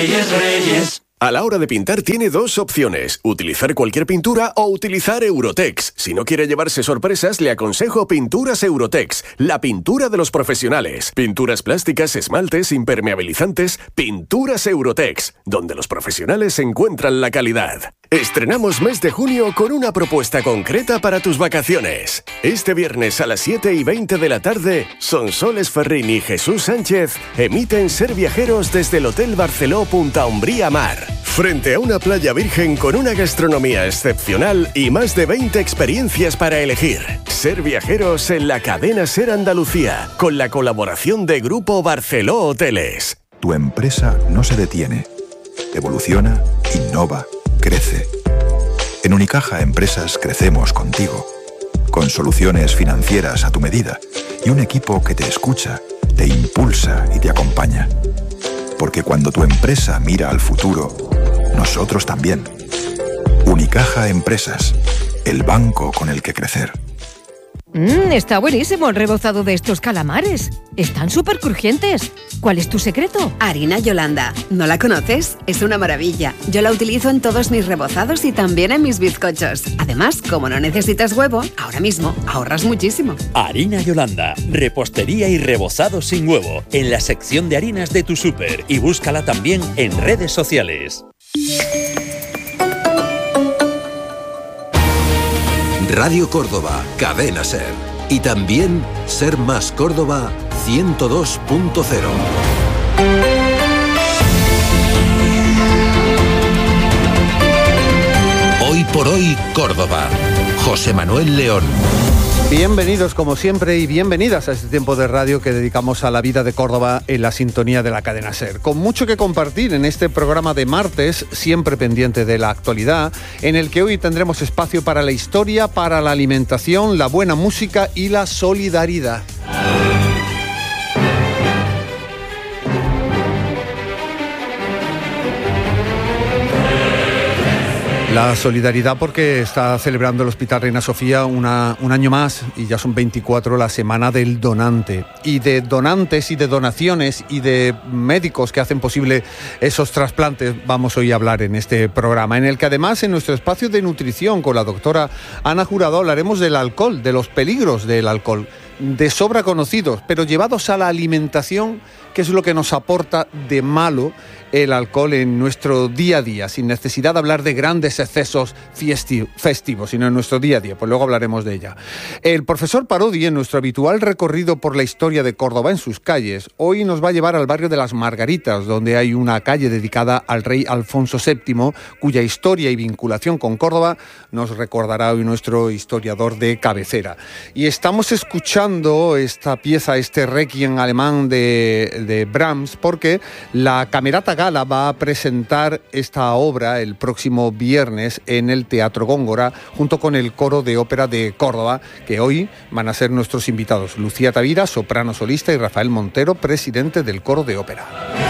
Reyes, Reyes. A la hora de pintar tiene dos opciones, utilizar cualquier pintura o utilizar Eurotex. Si no quiere llevarse sorpresas, le aconsejo Pinturas Eurotex, la pintura de los profesionales. Pinturas plásticas, esmaltes, impermeabilizantes, Pinturas Eurotex, donde los profesionales encuentran la calidad. Estrenamos mes de junio con una propuesta concreta para tus vacaciones. Este viernes a las 7:20 de la tarde, Sonsoles Ferrín y Jesús Sánchez emiten Ser Viajeros desde el Hotel Barceló Punta Umbría Mar. Frente a una playa virgen con una gastronomía excepcional y más de 20 experiencias para elegir. Ser Viajeros en la cadena Ser Andalucía, con la colaboración de Grupo Barceló Hoteles. Tu empresa no se detiene. Evoluciona, innova, crece. En Unicaja Empresas crecemos contigo, con soluciones financieras a tu medida y un equipo que te escucha, te impulsa y te acompaña. Porque cuando tu empresa mira al futuro, nosotros también. Unicaja Empresas, el banco con el que crecer. Está buenísimo el rebozado de estos calamares. Están súper crujientes. ¿Cuál es tu secreto? Harina Yolanda. ¿No la conoces? Es una maravilla. Yo la utilizo en todos mis rebozados y también en mis bizcochos. Además, como no necesitas huevo, ahora mismo ahorras muchísimo. Harina Yolanda. Repostería y rebozado sin huevo. En la sección de harinas de tu súper. Y búscala también en redes sociales. Radio Córdoba, Cadena Ser. Y también Ser Más Córdoba 102.0. Hoy por hoy, Córdoba. José Manuel León. Bienvenidos como siempre y bienvenidas a este tiempo de radio que dedicamos a la vida de Córdoba en la sintonía de la cadena SER. Con mucho que compartir en este programa de martes, siempre pendiente de la actualidad, en el que hoy tendremos espacio para la historia, para la alimentación, la buena música y la solidaridad. La solidaridad porque está celebrando el Hospital Reina Sofía un año más y ya son 24 la semana del donante. Y de donantes y de donaciones y de médicos que hacen posible esos trasplantes vamos hoy a hablar en este programa, en el que además en nuestro espacio de nutrición con la doctora Ana Jurado hablaremos del alcohol, de los peligros del alcohol, de sobra conocidos, pero llevados a la alimentación, que es lo que nos aporta de malo el alcohol en nuestro día a día, sin necesidad de hablar de grandes excesos festivos, sino en nuestro día a día. Pues luego hablaremos de ella. El profesor Parodi, en nuestro habitual recorrido por la historia de Córdoba en sus calles, hoy nos va a llevar al barrio de Las Margaritas, donde hay una calle dedicada al rey Alfonso VII, cuya historia y vinculación con Córdoba nos recordará hoy nuestro historiador de cabecera. Y estamos escuchando esta pieza, este requiem alemán de Brahms, porque la Camerata Gala va a presentar esta obra el próximo viernes en el Teatro Góngora, junto con el Coro de Ópera de Córdoba, que hoy van a ser nuestros invitados. Lucía Tavira, soprano solista, y Rafael Montero, presidente del Coro de Ópera.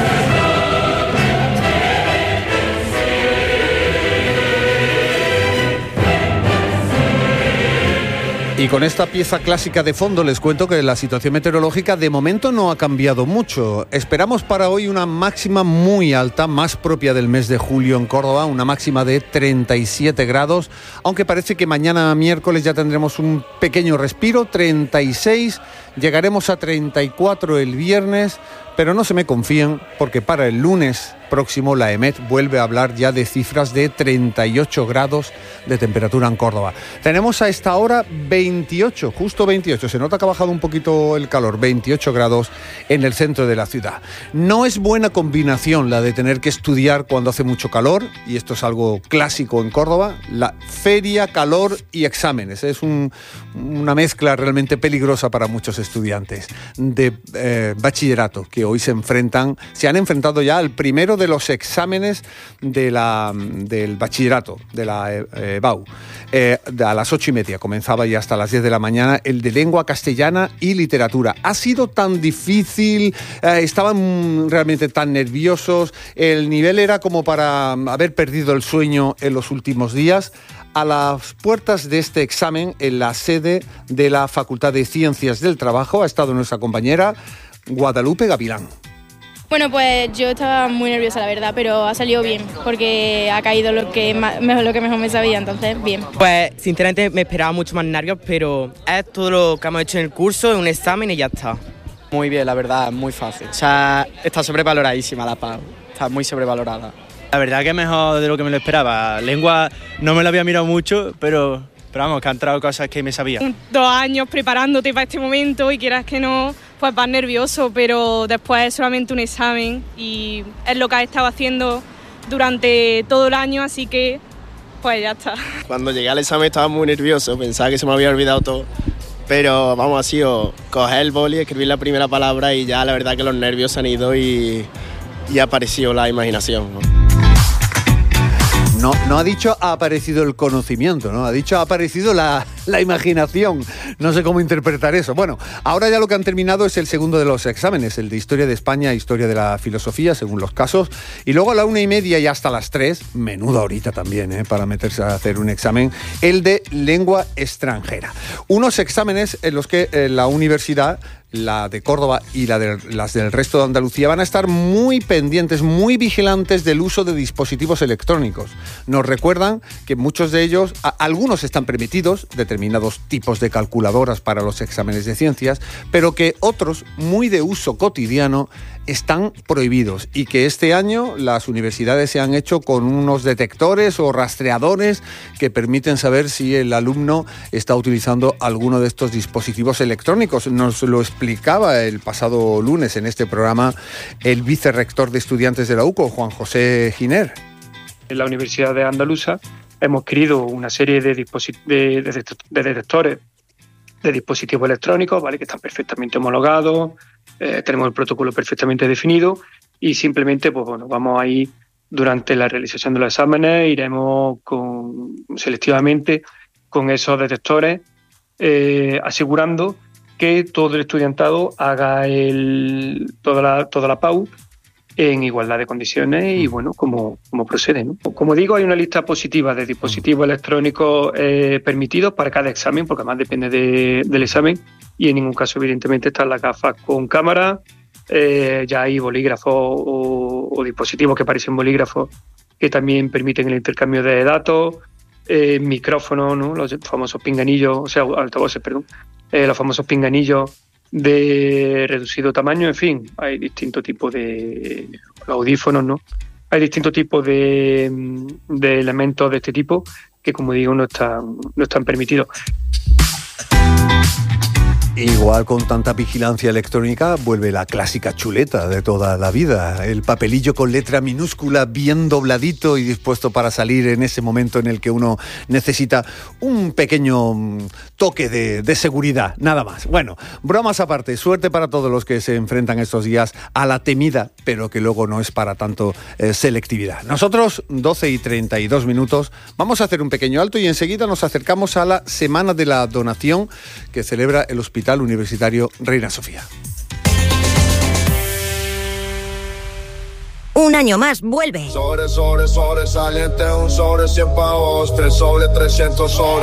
Y con esta pieza clásica de fondo les cuento que la situación meteorológica de momento no ha cambiado mucho. Esperamos para hoy una máxima muy alta, más propia del mes de julio en Córdoba, una máxima de 37 grados, aunque parece que mañana miércoles ya tendremos un pequeño respiro, 36, llegaremos a 34 el viernes, pero no se me confíen porque para el lunes próximo la EMET vuelve a hablar ya de cifras de 38 grados de temperatura en Córdoba. Tenemos a esta hora 28, justo 28, se nota que ha bajado un poquito el calor, 28 grados en el centro de la ciudad. No es buena combinación la de tener que estudiar cuando hace mucho calor, y esto es algo clásico en Córdoba, la feria, calor y exámenes. Es una mezcla realmente peligrosa para muchos estudiantes de bachillerato que hoy se han enfrentado ya al primero de los exámenes del bachillerato, de la BAU. A las 8:30 comenzaba y hasta las 10 de la mañana el de lengua castellana y literatura. Ha sido tan difícil, estaban realmente tan nerviosos, el nivel era como para haber perdido el sueño en los últimos días. A las puertas de este examen, en la sede de la Facultad de Ciencias del Trabajo, ha estado nuestra compañera Guadalupe Gavilán. Bueno, pues yo estaba muy nerviosa, la verdad, pero ha salido bien, porque ha caído lo que mejor me sabía, entonces bien. Pues sinceramente me esperaba mucho más nervios, pero es todo lo que hemos hecho en el curso, en un examen y ya está. Muy bien, la verdad, muy fácil. O sea, está sobrevaloradísima la PAU, está muy sobrevalorada. La verdad que mejor de lo que me lo esperaba. Lengua no me lo había mirado mucho, pero vamos, que han entrado cosas que me sabía. 2 años preparándote para este momento y quieras que no, pues vas nervioso, pero después es solamente un examen y es lo que has estado haciendo durante todo el año, así que pues ya está. Cuando llegué al examen estaba muy nervioso, pensaba que se me había olvidado todo, pero vamos, ha sido coger el boli, escribir la primera palabra y ya la verdad que los nervios se han ido y ha aparecido la imaginación, ¿no? No ha dicho ha aparecido el conocimiento, ¿no? Ha dicho ha aparecido la imaginación. No sé cómo interpretar eso. Bueno, ahora ya lo que han terminado es el segundo de los exámenes, el de Historia de España, Historia de la Filosofía, según los casos. Y luego a la 1:30 y hasta las 3, menuda horita también, para meterse a hacer un examen, el de Lengua Extranjera. Unos exámenes en los que la universidad, la de Córdoba y las del resto de Andalucía, van a estar muy pendientes, muy vigilantes del uso de dispositivos electrónicos. Nos recuerdan que muchos de ellos, algunos están permitidos, determinados tipos de calculadoras para los exámenes de ciencias, pero que otros, muy de uso cotidiano, están prohibidos y que este año las universidades se han hecho con unos detectores o rastreadores que permiten saber si el alumno está utilizando alguno de estos dispositivos electrónicos. Nos lo explicaba el pasado lunes en este programa el vicerrector de estudiantes de la UCO, Juan José Giner. En la Universidad de Andaluza hemos querido una serie de detectores de dispositivos electrónicos, ¿vale?, que están perfectamente homologados. Tenemos el protocolo perfectamente definido y simplemente pues bueno, vamos a ir durante la realización de los exámenes, iremos selectivamente con esos detectores, asegurando que todo el estudiantado haga toda la PAU en igualdad de condiciones y bueno, como procede, ¿no? Como digo, hay una lista positiva de dispositivos electrónicos permitidos para cada examen, porque además depende del examen, y en ningún caso evidentemente están las gafas con cámara. Ya hay bolígrafos o dispositivos que parecen bolígrafos que también permiten el intercambio de datos, micrófonos, ¿no?, los famosos pinganillos, o sea, altavoces, perdón, los famosos pinganillos de reducido tamaño. En fin, hay distintos tipos de audífonos, ¿no? Hay distintos tipos de elementos de este tipo que, como digo, no están permitidos. Igual con tanta vigilancia electrónica vuelve la clásica chuleta de toda la vida, el papelillo con letra minúscula bien dobladito y dispuesto para salir en ese momento en el que uno necesita un pequeño toque de seguridad, nada más. Bueno, bromas aparte, suerte para todos los que se enfrentan estos días a la temida, pero que luego no es para tanto selectividad. Nosotros, 12:32, vamos a hacer un pequeño alto y enseguida nos acercamos a la Semana de la Donación que celebra el Hospital Universitario Reina Sofía. Un año más vuelve. Sobresaliente, un sobre 100 pavos, 3 sobre 300 sobre.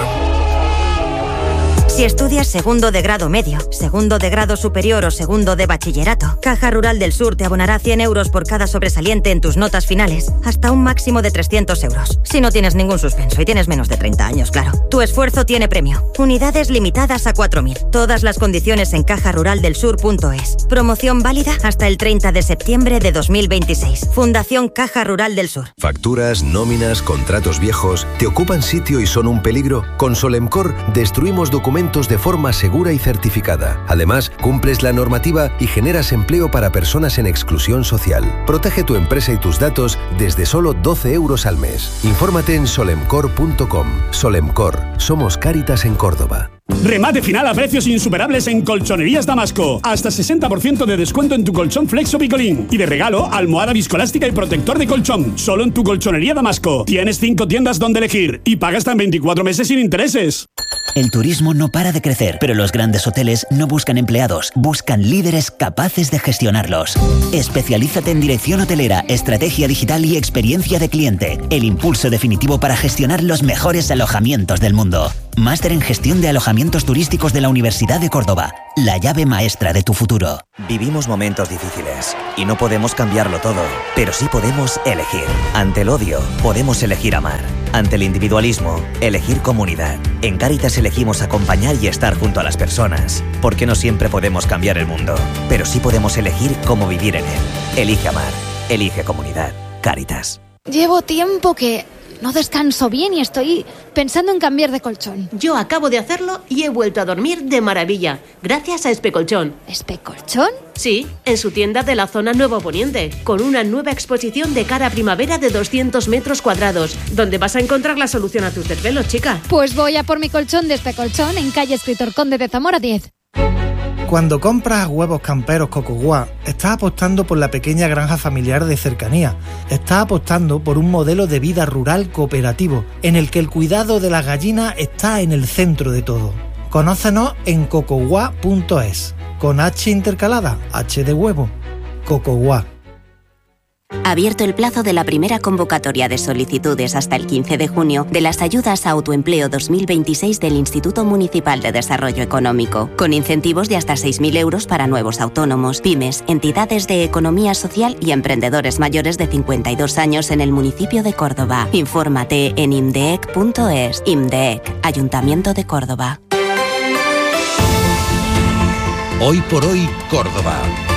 Si estudias segundo de grado medio, segundo de grado superior o segundo de bachillerato, Caja Rural del Sur te abonará 100 euros por cada sobresaliente en tus notas finales, hasta un máximo de 300 euros. Si no tienes ningún suspenso y tienes menos de 30 años, claro. Tu esfuerzo tiene premio. Unidades limitadas a 4.000. Todas las condiciones en cajaruraldelsur.es. Promoción válida hasta el 30 de septiembre de 2026. Fundación Caja Rural del Sur. Facturas, nóminas, contratos viejos, ¿te ocupan sitio y son un peligro? Con Solemcor destruimos documentos de forma segura y certificada. Además, cumples la normativa y generas empleo para personas en exclusión social. Protege tu empresa y tus datos desde solo 12 euros al mes. Infórmate en solemcor.com. Solemcor. Somos Cáritas en Córdoba. Remate final a precios insuperables en Colchonerías Damasco. Hasta 60% de descuento en tu colchón Flexo Picolín. Y de regalo, almohada viscoelástica y protector de colchón. Solo en tu Colchonería Damasco. Tienes 5 tiendas donde elegir. Y pagas hasta en 24 meses sin intereses. El turismo no para de crecer, pero los grandes hoteles no buscan empleados, buscan líderes capaces de gestionarlos. Especialízate en dirección hotelera, estrategia digital y experiencia de cliente. El impulso definitivo para gestionar los mejores alojamientos del mundo. Máster en gestión de alojamientos turísticos de la Universidad de Córdoba. La llave maestra de tu futuro. Vivimos momentos difíciles y no podemos cambiarlo todo, pero sí podemos elegir. Ante el odio, podemos elegir amar. Ante el individualismo, elegir comunidad. En Cáritas elegimos acompañar y estar junto a las personas, porque no siempre podemos cambiar el mundo, pero sí podemos elegir cómo vivir en él. Elige amar, elige comunidad. Cáritas. Llevo tiempo que no descanso bien y estoy pensando en cambiar de colchón. Yo acabo de hacerlo y he vuelto a dormir de maravilla, gracias a Especolchón. ¿Especolchón? Sí, en su tienda de la zona Nuevo Poniente, con una nueva exposición de cara a primavera de 200 metros cuadrados, donde vas a encontrar la solución a tus desvelos, chica. Pues voy a por mi colchón de Especolchón en calle Escritor Conde de Zamora 10. Cuando compras huevos camperos Cocogua, estás apostando por la pequeña granja familiar de cercanía. Estás apostando por un modelo de vida rural cooperativo, en el que el cuidado de las gallinas está en el centro de todo. Conócenos en cocogua.es, con H intercalada, H de huevo. Cocogua. Abierto el plazo de la primera convocatoria de solicitudes hasta el 15 de junio de las ayudas a autoempleo 2026 del Instituto Municipal de Desarrollo Económico, con incentivos de hasta 6.000 euros para nuevos autónomos, pymes, entidades de economía social y emprendedores mayores de 52 años en el municipio de Córdoba. Infórmate en imdeec.es. IMDEC, Ayuntamiento de Córdoba. Hoy por hoy, Córdoba.